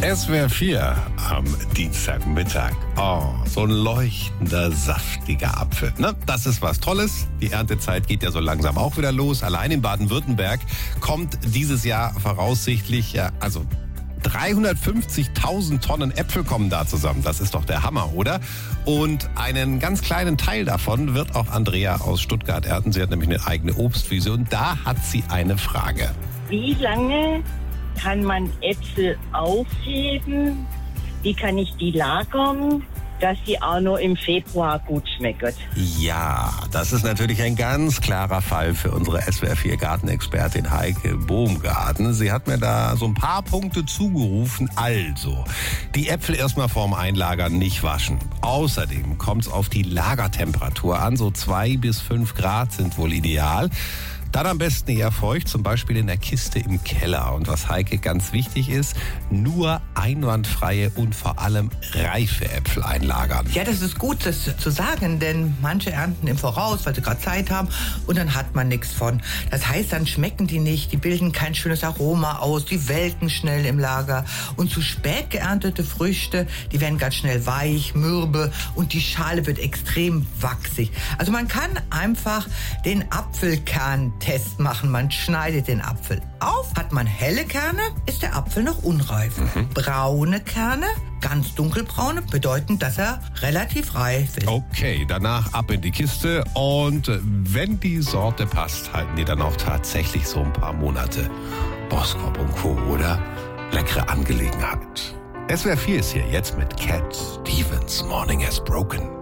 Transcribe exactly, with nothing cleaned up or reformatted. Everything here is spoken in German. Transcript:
S W R vier am Dienstagmittag. Oh, so ein leuchtender, saftiger Apfel. Ne? Das ist was Tolles. Die Erntezeit geht ja so langsam auch wieder los. Allein in Baden-Württemberg kommt dieses Jahr voraussichtlich, ja, also dreihundertfünfzigtausend Tonnen Äpfel kommen da zusammen. Das ist doch der Hammer, oder? Und einen ganz kleinen Teil davon wird auch Andrea aus Stuttgart ernten. Sie hat nämlich eine eigene Obstwiese und da hat sie eine Frage. Wie lange kann man Äpfel aufheben? Wie kann ich die lagern, dass die auch noch im Februar gut schmecken? Ja, das ist natürlich ein ganz klarer Fall für unsere S W R vier Gartenexpertin Heike Bohmgarten. Sie hat mir da so ein paar Punkte zugerufen. Also, die Äpfel erstmal vorm Einlagern nicht waschen. Außerdem kommt es auf die Lagertemperatur an. So zwei bis fünf Grad sind wohl ideal. Dann am besten eher feucht, zum Beispiel in der Kiste im Keller. Und was Heike ganz wichtig ist, nur einwandfreie und vor allem reife Äpfel einlagern. Ja, das ist gut, das zu sagen, denn manche ernten im Voraus, weil sie gerade Zeit haben und dann hat man nichts von. Das heißt, dann schmecken die nicht, die bilden kein schönes Aroma aus, die welken schnell im Lager. Und zu spät geerntete Früchte, die werden ganz schnell weich, mürbe und die Schale wird extrem wachsig. Also man kann einfach den Apfelkern Test machen. Man schneidet den Apfel auf. Hat man helle Kerne, ist der Apfel noch unreif. Mhm. Braune Kerne, ganz dunkelbraune, bedeuten, dass er relativ reif ist. Okay, danach ab in die Kiste und wenn die Sorte passt, halten die dann auch tatsächlich so ein paar Monate. Boskop und Co., oder? Leckere Angelegenheit. S W R vier ist hier jetzt mit Cat Stevens, Morning Has Broken.